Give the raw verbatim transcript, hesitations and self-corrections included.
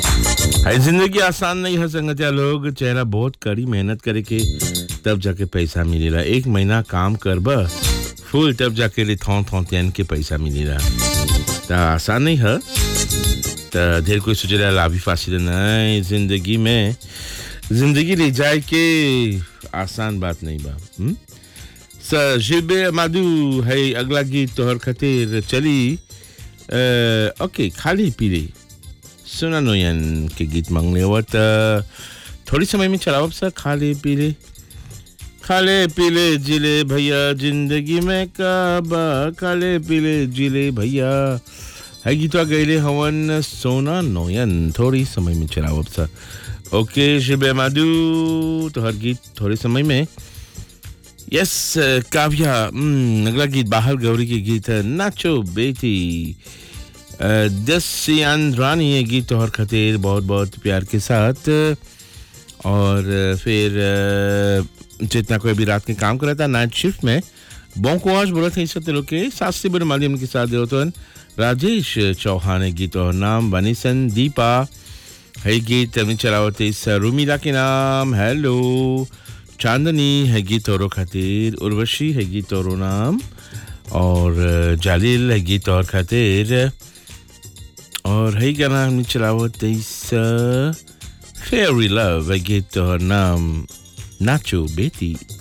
है जिंदगी आसान नहीं है संगतिया लोग चेहरा बहुत कड़ी मेहनत करे के तब जाके पैसा मिलेला एक महीना काम करबा फुल तब जाके ले थों थों तेन के पैसा मिलेला ता आसान नहीं है ता ढेर कोई सोचेला लाभी फासिल नहीं जिंदगी में जिंदगी ले जाए के आसान बात नहीं बा हम स जिबे मादू है अगला गीत तोहर खातिर चली अ, ओके खाली पीली सुना नोयन के गीत मांगने वत थोड़ी समय में चलाओ अब सर खाले पीले खाले पीले जिले भैया जिंदगी में काबा खाले पीले जिले भैया है गीतवा गईले हवन सोना नोयन थोड़ी समय में चलाओ अब सर ओके शिबे मादू तो हर गीत थोड़े समय में यस काव्या हम्म, अगला गीत बाहर गौरी के गीत है नाचो बेटी दसियान रानी ये गीत तोहर खातिर बहुत बहुत प्यार के साथ और फिर जितना कोई भी रात के काम कर रहा था नाइट शिफ्ट में बोंको आज बोला था इस लोग के सात से बड़े माध्यम के साथ देवतन राजेश चौहान गीत और नाम बनीसन दीपा है गीत हमने चलावते इस रूमिला के नाम हेलो चांदनी है गीत और खातिर उर्वशी है गीत और नाम और जालिल है गीत और खातिर और है क्या नाम हमने चलावते इस फेयरी लव है गीत और नाम नाचो बेटी